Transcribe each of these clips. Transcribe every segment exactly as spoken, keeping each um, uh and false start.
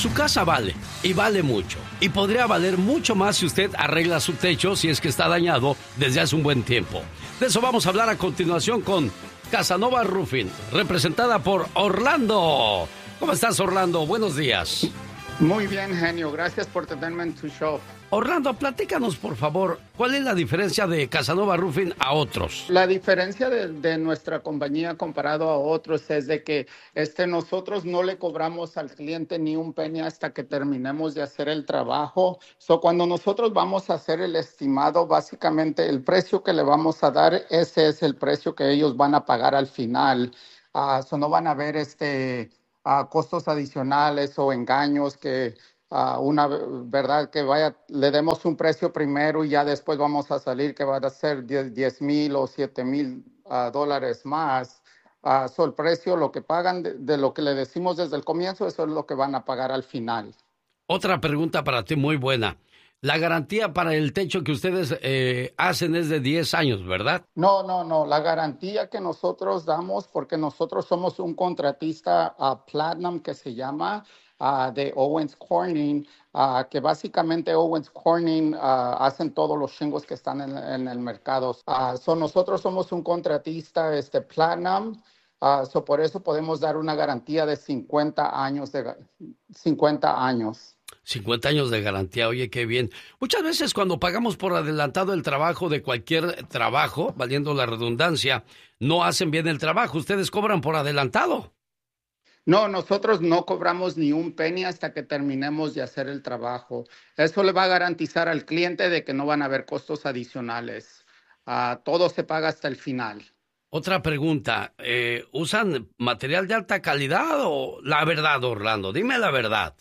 Su casa vale, y vale mucho. Y podría valer mucho más si usted arregla su techo si es que está dañado desde hace un buen tiempo. De eso vamos a hablar a continuación con Casanova Roofing, representada por Orlando. ¿Cómo estás, Orlando? Buenos días. Muy bien, genio. Gracias por tenerme en tu show. Orlando, platícanos, por favor, ¿cuál es la diferencia de Casanova Roofing a otros? La diferencia de, de nuestra compañía comparado a otros es de que este, nosotros no le cobramos al cliente ni un penny hasta que terminemos de hacer el trabajo. So, cuando nosotros vamos a hacer el estimado, básicamente el precio que le vamos a dar, ese es el precio que ellos van a pagar al final. Uh, so no van a ver este, uh, costos adicionales o engaños que... Uh, una verdad que vaya, le demos un precio primero y ya después vamos a salir que va a ser diez mil o siete mil uh, dólares más. Uh, so el precio, lo que pagan de, de lo que le decimos desde el comienzo, eso es lo que van a pagar al final. Otra pregunta para ti muy buena. La garantía para el techo que ustedes eh, hacen es de diez años, ¿verdad? No, no, no. La garantía que nosotros damos, porque nosotros somos un contratista uh, Platinum que se llama... Uh, de Owens Corning, uh, que básicamente Owens Corning uh, hacen todos los shingles que están en, en el mercado. Uh, so nosotros somos un contratista este, Platinum, uh, so por eso podemos dar una garantía de cincuenta años. De, cincuenta años. cincuenta años de garantía, oye, qué bien. Muchas veces cuando pagamos por adelantado el trabajo de cualquier trabajo, valiendo la redundancia, no hacen bien el trabajo. ¿Ustedes cobran por adelantado? No, nosotros no cobramos ni un penny hasta que terminemos de hacer el trabajo. Eso le va a garantizar al cliente de que no van a haber costos adicionales. Uh, todo se paga hasta el final. Otra pregunta, eh, ¿usan material de alta calidad o la verdad, Orlando? Dime la verdad.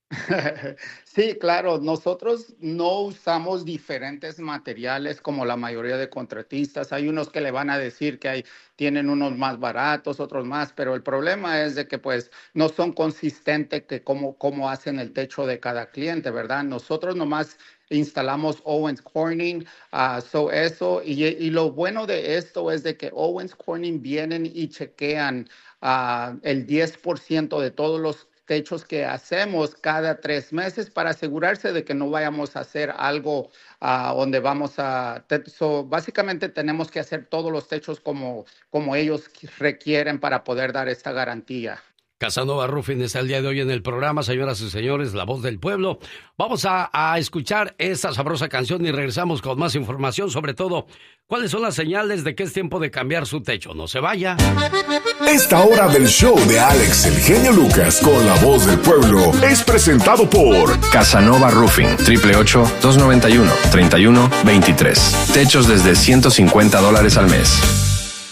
Sí, claro, nosotros no usamos diferentes materiales como la mayoría de contratistas. Hay unos que le van a decir que hay, tienen unos más baratos, otros más, pero el problema es de que pues no son consistentes que cómo, cómo hacen el techo de cada cliente, ¿verdad? Nosotros nomás instalamos Owens Corning, uh, so eso, y, y lo bueno de esto es de que Owens Corning vienen y chequean uh, el diez por ciento de todos los techos que hacemos cada tres meses para asegurarse de que no vayamos a hacer algo uh, donde vamos a... Te, so, básicamente tenemos que hacer todos los techos como, como ellos requieren para poder dar esta garantía. Casanova Roofing está el día de hoy en el programa, señoras y señores, La Voz del Pueblo. Vamos a, a escuchar esta sabrosa canción y regresamos con más información, sobre todo, cuáles son las señales de que es tiempo de cambiar su techo. No se vaya. Esta hora del show de Alex, el genio Lucas, con La Voz del Pueblo, es presentado por Casanova Roofing, triple ocho, dos noventa y uno, treinta y uno veintitrés. Techos desde ciento cincuenta dólares al mes.